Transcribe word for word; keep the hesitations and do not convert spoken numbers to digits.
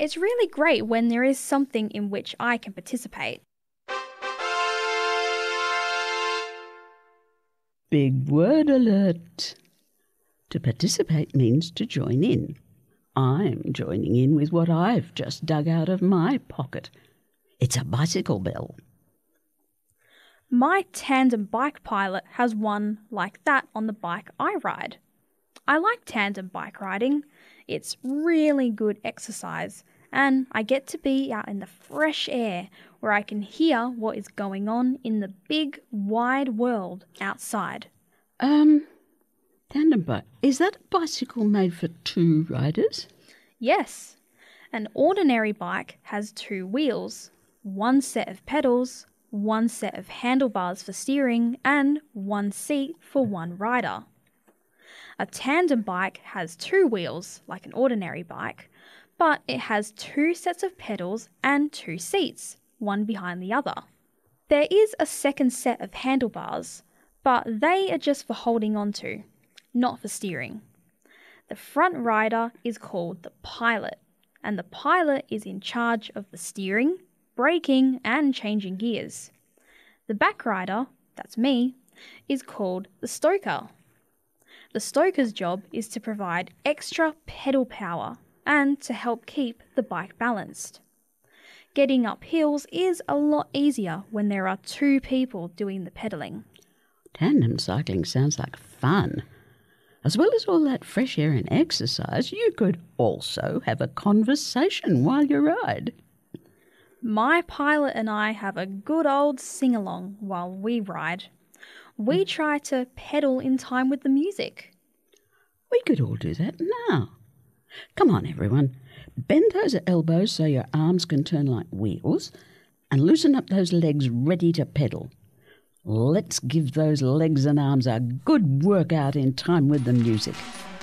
It's really great when there is something in which I can participate. Big word alert. To participate means to join in. I'm joining in with what I've just dug out of my pocket. It's a bicycle bell. My tandem bike pilot has one like that on the bike I ride. I like tandem bike riding. It's really good exercise, and I get to be out in the fresh air where I can hear what is going on in the big, wide world outside. Um, tandem bike. Is that a bicycle made for two riders? Yes. An ordinary bike has two wheels, one set of pedals, one set of handlebars for steering, and one seat for one rider. A tandem bike has two wheels, like an ordinary bike, but it has two sets of pedals and two seats, one behind the other. There is a second set of handlebars, but they are just for holding onto, not for steering. The front rider is called the pilot, and the pilot is in charge of the steering, braking, and changing gears. The back rider, that's me, is called the stoker. The stoker's job is to provide extra pedal power and to help keep the bike balanced. Getting up hills is a lot easier when there are two people doing the pedaling. Tandem cycling sounds like fun. As well as all that fresh air and exercise, you could also have a conversation while you ride. My pilot and I have a good old sing-along while we ride. We try to pedal in time with the music. We could all do that now. Come on, everyone. Bend those elbows so your arms can turn like wheels and loosen up those legs ready to pedal. Let's give those legs and arms a good workout in time with the music.